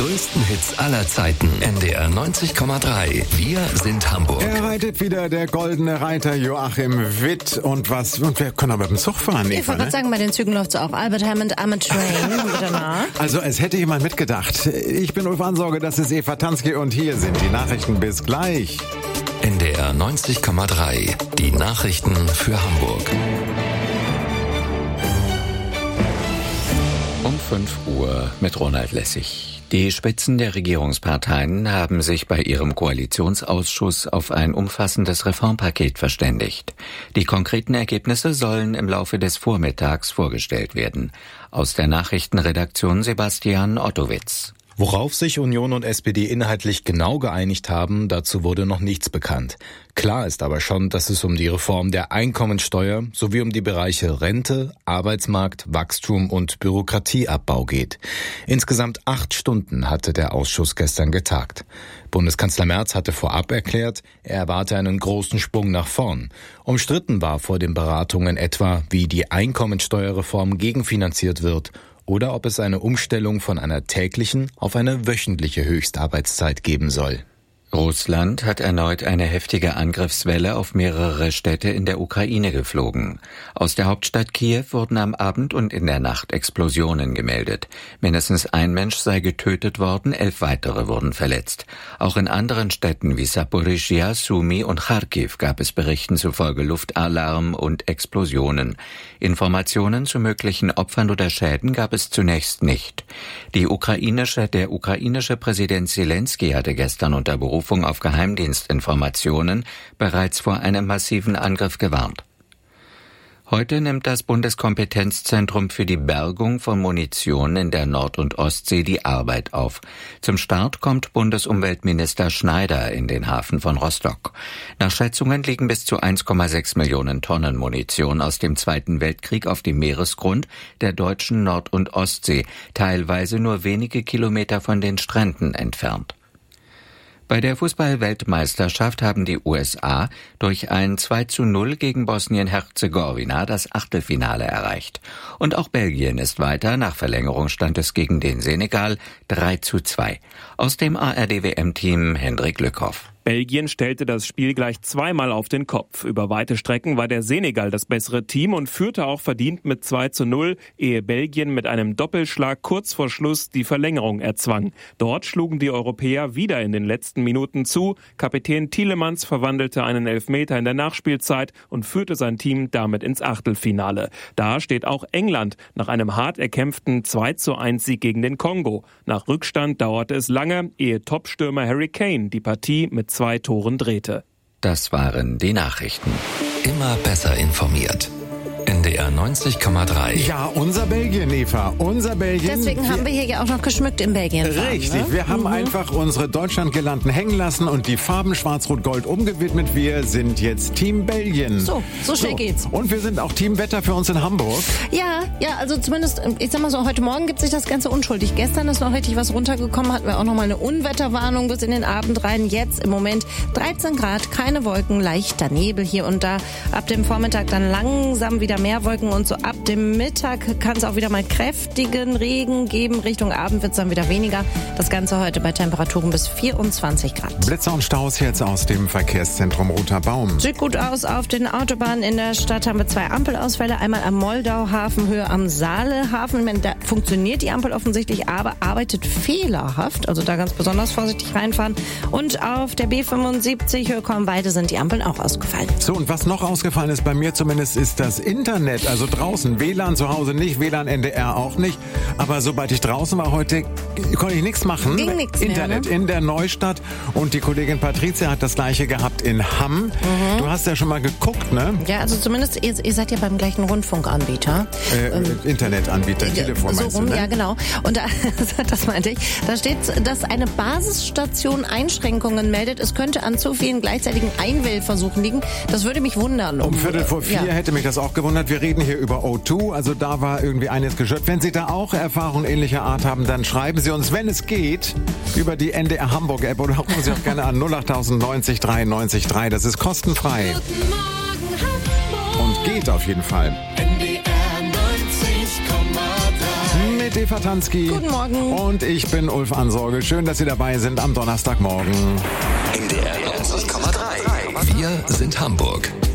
größten Hits aller Zeiten. NDR 90,3. Wir sind Hamburg. Er reitet wieder, der goldene Reiter Joachim Witt. Und wir können aber mit dem Zug fahren, Eva, Ich wollte gerade sagen, bei den Zügen läuft's auch. Albert Hammond, I'm a Train. Danach. Also, es hätte jemand mitgedacht. Ich bin Ulf Ansorge, das ist Eva Tansky und hier sind die Nachrichten. Bis gleich. NDR 90,3. Die Nachrichten für Hamburg. Um 5 Uhr mit Ronald Lessig. Die Spitzen der Regierungsparteien haben sich bei ihrem Koalitionsausschuss auf ein umfassendes Reformpaket verständigt. Die konkreten Ergebnisse sollen im Laufe des Vormittags vorgestellt werden. Aus der Nachrichtenredaktion Sebastian Ottowitz. Worauf sich Union und SPD inhaltlich genau geeinigt haben, dazu wurde noch nichts bekannt. Klar ist aber schon, dass es um die Reform der Einkommensteuer sowie um die Bereiche Rente, Arbeitsmarkt, Wachstum und Bürokratieabbau geht. Insgesamt 8 Stunden hatte der Ausschuss gestern getagt. Bundeskanzler Merz hatte vorab erklärt, er erwarte einen großen Sprung nach vorn. Umstritten war vor den Beratungen etwa, wie die Einkommensteuerreform gegenfinanziert wird oder ob es eine Umstellung von einer täglichen auf eine wöchentliche Höchstarbeitszeit geben soll. Russland hat erneut eine heftige Angriffswelle auf mehrere Städte in der Ukraine geflogen. Aus der Hauptstadt Kiew wurden am Abend und in der Nacht Explosionen gemeldet. Mindestens ein Mensch sei getötet worden, 11 weitere wurden verletzt. Auch in anderen Städten wie Saporischschja, Sumy und Charkiw gab es Berichten zufolge Luftalarm und Explosionen. Informationen zu möglichen Opfern oder Schäden gab es zunächst nicht. Der ukrainische Präsident Zelensky hatte gestern unter Berufung auf Geheimdienstinformationen bereits vor einem massiven Angriff gewarnt. Heute nimmt das Bundeskompetenzzentrum für die Bergung von Munition in der Nord- und Ostsee die Arbeit auf. Zum Start kommt Bundesumweltminister Schneider in den Hafen von Rostock. Nach Schätzungen liegen bis zu 1,6 Millionen Tonnen Munition aus dem Zweiten Weltkrieg auf dem Meeresgrund der deutschen Nord- und Ostsee, teilweise nur wenige Kilometer von den Stränden entfernt. Bei der Fußball-Weltmeisterschaft haben die USA durch ein 2:0 gegen Bosnien-Herzegowina das Achtelfinale erreicht. Und auch Belgien ist weiter. Nach Verlängerung stand es gegen den Senegal 3:2. Aus dem ARD-WM-Team Hendrik Lückhoff. Belgien stellte das Spiel gleich zweimal auf den Kopf. Über weite Strecken war der Senegal das bessere Team und führte auch verdient mit 2:0, ehe Belgien mit einem Doppelschlag kurz vor Schluss die Verlängerung erzwang. Dort schlugen die Europäer wieder in den letzten Minuten zu. Kapitän Tielemans verwandelte einen Elfmeter in der Nachspielzeit und führte sein Team damit ins Achtelfinale. Da steht auch England nach einem hart erkämpften 2:1 Sieg gegen den Kongo. Nach Rückstand dauerte es lange, ehe Topstürmer Harry Kane die Partie mit 2 Toren drehte. Das waren die Nachrichten. Immer besser informiert. NDR 90,3. Ja, unser Belgien, Eva, unser Belgien. Deswegen haben wir hier ja auch noch geschmückt in Belgien. Richtig, ne? wir haben einfach unsere Deutschlandgirlanden hängen lassen und die Farben Schwarz-Rot-Gold umgewidmet. Wir sind jetzt Team Belgien. So schnell geht's. Und wir sind auch Team Wetter für uns in Hamburg. Ja, also zumindest, ich sag mal so, heute Morgen gibt sich das Ganze unschuldig. Gestern ist noch richtig was runtergekommen, hatten wir auch noch mal eine Unwetterwarnung bis in den Abend rein. Jetzt im Moment 13 Grad, keine Wolken, leichter Nebel hier und da. Ab dem Vormittag dann langsam wieder mehr Wolken und so ab dem Mittag kann es auch wieder mal kräftigen Regen geben. Richtung Abend wird es dann wieder weniger. Das Ganze heute bei Temperaturen bis 24 Grad. Blitzer und Staus jetzt aus dem Verkehrszentrum Roter Baum. Sieht gut aus. Auf den Autobahnen in der Stadt haben wir 2 Ampelausfälle. Einmal am Moldauhafen, Höhe am Saalehafen. Ich meine, da funktioniert die Ampel offensichtlich, aber arbeitet fehlerhaft. Also da ganz besonders vorsichtig reinfahren. Und auf der B75 Höhe Kornweide sind die Ampeln auch ausgefallen. So, und was noch ausgefallen ist, bei mir zumindest, ist das Internet. Also draußen, WLAN zu Hause nicht, WLAN NDR auch nicht. Aber sobald ich draußen war heute, konnte ich nichts machen. Ging nichts mehr, Internet ne? in der Neustadt. Und die Kollegin Patricia hat das gleiche gehabt in Hamm. Du hast ja schon mal geguckt, ne? Ja, also zumindest, ihr seid ja beim gleichen Rundfunkanbieter. Internetanbieter, Telefon so meinst rum, du, ne? Ja, genau. Und da, das meinte ich. Da steht, dass eine Basisstation Einschränkungen meldet. Es könnte an zu vielen gleichzeitigen Einwählversuchen liegen. Das würde mich wundern. Um 3:45 hätte mich das auch gewundert. Wir reden hier über O2, also da war irgendwie eines geschürt. Wenn Sie da auch Erfahrungen ähnlicher Art haben, dann schreiben Sie uns, wenn es geht, über die NDR Hamburg App oder rufen Sie auch gerne an 08090 93 3. Das ist kostenfrei. Guten Morgen, Hamburg. Und geht auf jeden Fall. NDR 90,3. Mit Eva Tansky. Guten Morgen. Und ich bin Ulf Ansorge. Schön, dass Sie dabei sind am Donnerstagmorgen. NDR 90,3. Wir sind Hamburg.